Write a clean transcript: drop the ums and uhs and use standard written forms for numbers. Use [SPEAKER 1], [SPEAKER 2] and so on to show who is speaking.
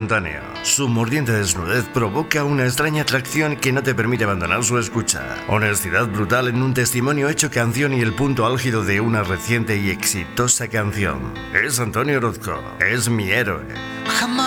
[SPEAKER 1] espontáneo. Su mordiente desnudez provoca una extraña atracción que no te permite abandonar su escucha. Honestidad brutal en un testimonio hecho canción y el punto álgido de una reciente y exitosa canción. Es Antonio Orozco, es mi héroe.
[SPEAKER 2] Jamás